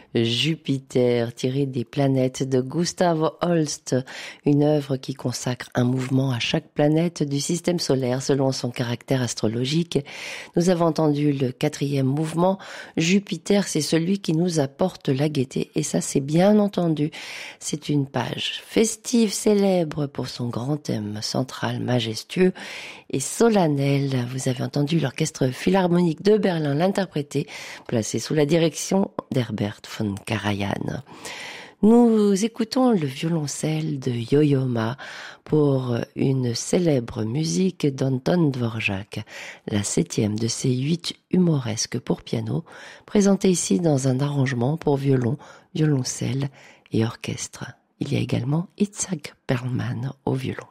Jupiter, tiré des planètes de Gustav Holst, une œuvre qui consacre un mouvement à chaque planète du système solaire selon son caractère astrologique. Nous avons entendu le 4e mouvement. Jupiter, c'est celui qui nous apporte la gaieté, et ça c'est bien entendu. C'est une page festive, célèbre pour son grand thème central majestueux et solennel. Vous avez entendu l'Orchestre Philharmonique de Berlin l'interpréter, placé sous la direction d'Herbert von Karajan. Nous écoutons le violoncelle de Yo-Yo Ma pour une célèbre musique d'Anton Dvorak, la 7e de ses 8 humoresques pour piano, présentée ici dans un arrangement pour violon, violoncelle et orchestre. Il y a également Itzhak Perlman au violon.